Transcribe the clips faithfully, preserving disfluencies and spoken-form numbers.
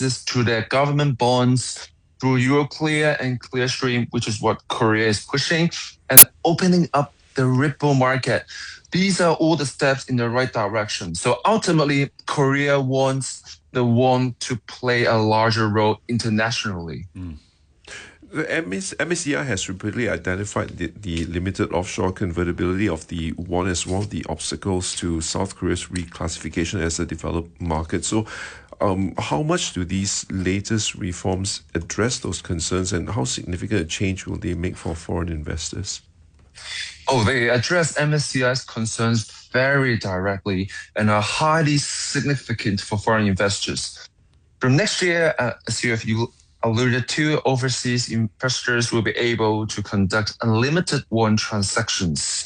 access to their government bonds through Euroclear and Clearstream, which is what Korea is pushing, and opening up the Ripple market. These are all the steps in the right direction. So ultimately, Korea wants the won to play a larger role internationally. Mm. The M S C I has repeatedly identified the, the limited offshore convertibility of the won as one of the obstacles to South Korea's reclassification as a developed market. So um, how much do these latest reforms address those concerns, and how significant a change will they make for foreign investors? Oh, they address M S C I's concerns very directly and are highly significant for foreign investors. From next year, uh, as you have alluded to, overseas investors will be able to conduct unlimited won transactions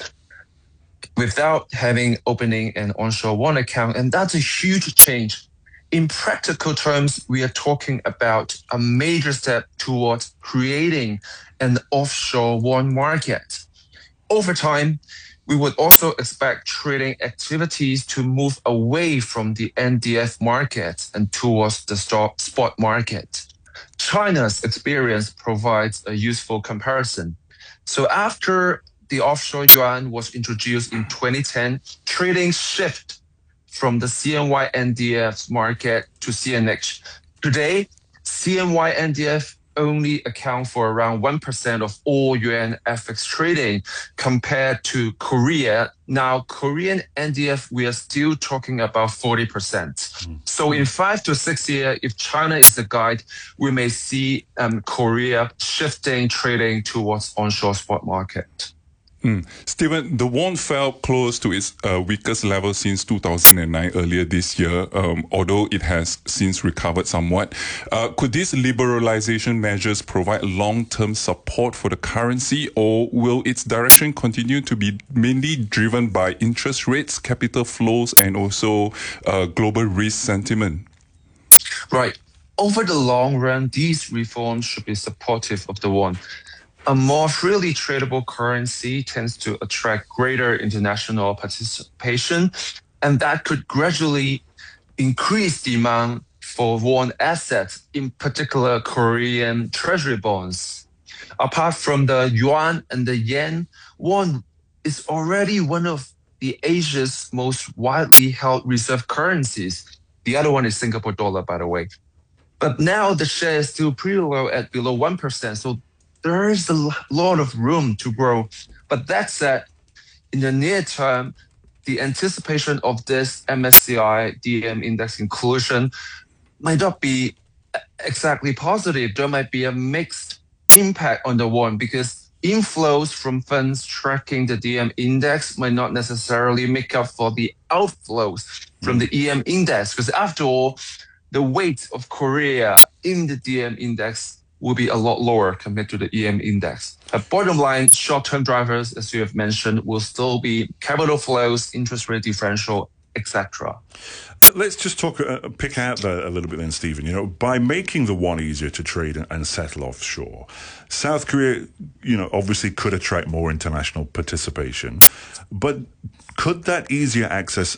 without having opening an onshore won account, and that's a huge change. In practical terms, we are talking about a major step towards creating an offshore won market. Over time, we would also expect trading activities to move away from the N D F market and towards the spot market. China's experience provides a useful comparison. So after the offshore yuan was introduced in twenty ten, trading shifted from the C N Y N D F market to C N H. Today, C N Y N D F only account for around one percent of all yuan F X trading compared to Korea. Now, Korean N D F, we are still talking about forty percent. Mm. So in five to six years, if China is the guide, we may see um, Korea shifting trading towards onshore spot market. Mm. Stephen, the won fell close to its uh, weakest level since two thousand nine earlier this year, um, although it has since recovered somewhat. Uh, could these liberalization measures provide long-term support for the currency, or will its direction continue to be mainly driven by interest rates, capital flows, and also uh, global risk sentiment? Right. Over the long run, these reforms should be supportive of the won. A more freely tradable currency tends to attract greater international participation, and that could gradually increase demand for won assets, in particular Korean treasury bonds. Apart from the yuan and the yen, won is already one of the Asia's most widely held reserve currencies. The other one is Singapore dollar, by the way. But now the share is still pretty low at below one percent, so there is a lot of room to grow. But that said, in the near term, the anticipation of this M S C I D M index inclusion might not be exactly positive. There might be a mixed impact on the won because inflows from funds tracking the D M index might not necessarily make up for the outflows from the E M index. Because after all, the weight of Korea in the D M index will be a lot lower compared to the E M index. But bottom line, short-term drivers, as you have mentioned, will still be capital flows, interest rate differential, et cetera. Let's just talk, uh, pick out that a little bit then, Stephen. You know, by making the won easier to trade and settle offshore, South Korea, you know, obviously could attract more international participation. But could that easier access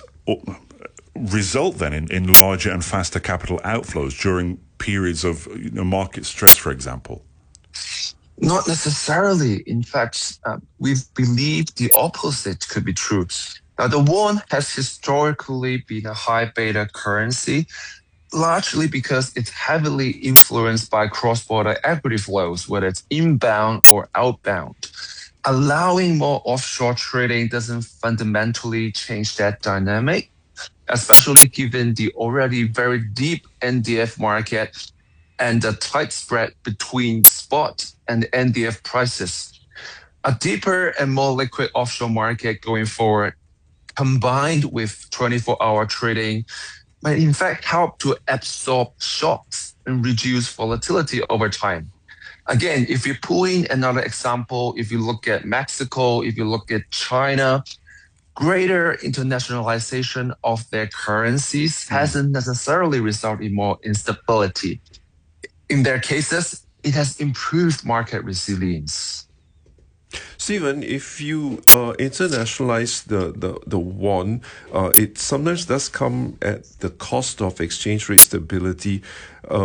result then in, in larger and faster capital outflows during periods of you know, market stress, for example? Not necessarily. In fact, uh, we've believed the opposite could be true. Now, the won has historically been a high beta currency, largely because it's heavily influenced by cross-border equity flows, whether it's inbound or outbound. Allowing more offshore trading doesn't fundamentally change that dynamic, especially given the already very deep N D F market and the tight spread between spot and N D F prices. A deeper and more liquid offshore market going forward, combined with twenty-four hour trading, might in fact help to absorb shocks and reduce volatility over time. Again, if you pull in another example, if you look at Mexico, if you look at China, greater internationalization of their currencies mm. hasn't necessarily resulted in more instability. In their cases, it has improved market resilience. Stephen, if you uh, internationalize the, the, the won, uh, it sometimes does come at the cost of exchange rate stability. Uh,